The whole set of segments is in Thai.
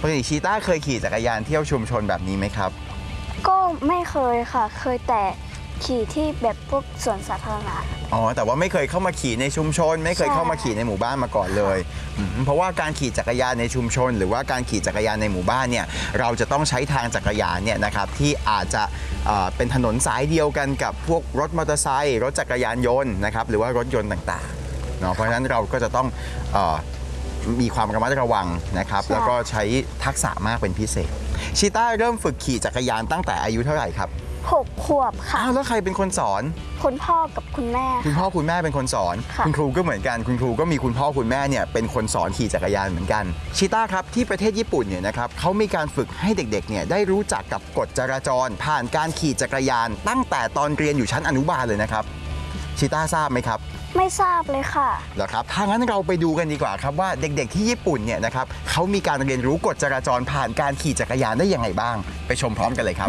ปกติชีต้าเคยขี่จักรยานเที่ยวชุมชนแบบนี้ไหมครับก็ไม่เคยค่ะเคยแต่ขี่ที่แบบพวกสวนสาธารณะอ๋อแต่ว่าไม่เคยเข้ามาขี่ในชุมชนไม่เคยเข้ามาขี่ในหมู่บ้านมาก่อนเลยเพราะว่าการขี่จักรยานในชุมชนหรือว่าการขี่จักรยานในหมู่บ้านเนี่ยเราจะต้องใช้ทางจักรยานเนี่ยนะครับที่อาจจะเป็นถนนสายเดียวกันกับพวกรถมอเตอร์ไซค์รถจักรยานยนต์นะครับหรือว่ารถยนต์ต่างๆเนาะเพราะฉะนั้นเราก็จะต้องมีความระมัดระวังนะครับแล้วก็ใช้ทักษะมากเป็นพิเศษชีต้าเริ่มฝึกขี่จักรยานตั้งแต่อายุเท่าไหร่ครับ 6 ขวบค่ะแล้วใครเป็นคนสอนคุณพ่อกับคุณแม่คุณพ่อคุณแม่เป็นคนสอนคุณครูก็เหมือนกันคุณครูก็มีคุณพ่อคุณแม่เนี่ยเป็นคนสอนขี่จักรยานเหมือนกันชิต้าครับที่ประเทศญี่ปุ่นเนี่ยนะครับเขามีการฝึกให้เด็กๆเนี่ยได้รู้จักกับกฎจราจรผ่านการขี่จักรยานตั้งแต่ตอนเรียนอยู่ชั้นอนุบาลเลยนะครับชิต้าทราบไหมครับไม่ทราบเลยค่ะเหรอครับถ้างั้นเราไปดูกันดีกว่าครับว่าเด็กๆที่ญี่ปุ่นเนี่ยนะครับเขามีการเรียนรู้กฎจราจรผ่านการขี่จักรยานได้ยังไงบ้างไปชมพร้อมกันเลยครับ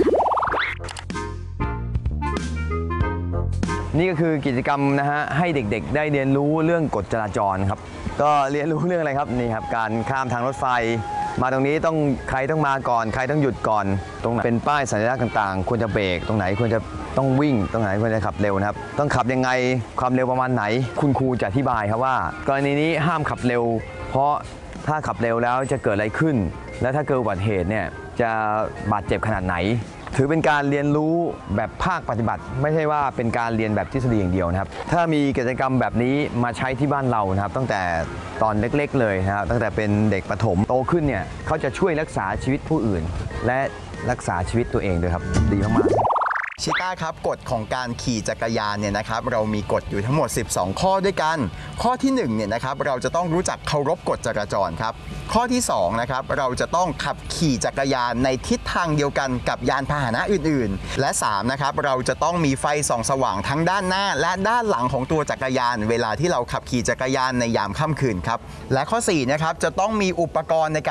นี่ก็คือกิจกรรมนะฮะให้เด็กๆได้เรียนรู้เรื่องกฎจราจรครับก็เรียนรู้เรื่องอะไรครับนี่ครับการข้ามทางรถไฟมาตรงนี้ต้องใครต้องมาก่อนใครต้องหยุดก่อนตรงไหนเป็นป้ายสัญลักษณ์ต่างๆควรจะเบรกตรงไหนควรจะต้องวิ่งตรงไหนควรจะขับเร็วนะครับต้องขับยังไงความเร็วประมาณไหนคุณครูจะอธิบายครับว่ากรณีนี้ห้ามขับเร็วเพราะถ้าขับเร็วแล้วจะเกิดอะไรขึ้นและถ้าเกิดอุบัติเหตุเนี่ยจะบาดเจ็บขนาดไหนถือเป็นการเรียนรู้แบบภาคปฏิบัติไม่ใช่ว่าเป็นการเรียนแบบทฤษฎีอย่างเดียวนะครับถ้ามีกิจกรรมแบบนี้มาใช้ที่บ้านเรานะครับตั้งแต่ตอนเล็กๆเลยนะครับตั้งแต่เป็นเด็กประถมโตขึ้นเนี่ยเขาจะช่วยรักษาชีวิตผู้อื่นและรักษาชีวิตตัวเองด้วยครับดีมากๆชิต้าครับกฎของการขี่จักรยานเนี่ยนะครับเรามีกฎอยู่ทั้งหมด12ข้อด้วยกันข้อที่1เนี่ยนะครับเราจะต้องรู้จักเคารพกฎจราจรครับข้อที่2นะครับเราจะต้องขับขี่จักรยานในทิศทางเดียวกันกับยานพาหนะอื่นๆและ3นะครับเราจะต้องมีไฟส่องสว่างทั้งด้านหน้าและด้านหลังของตัวจักรยานเวลาที่เราขับขี่จักรยานในยามค่ำคืนครับและข้อ4นะครับจะต้องมีอุปกรณ์ใน